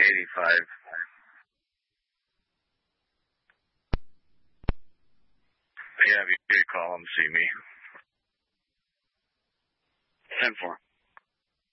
85. Yeah, if you could call him, see me. 10-4.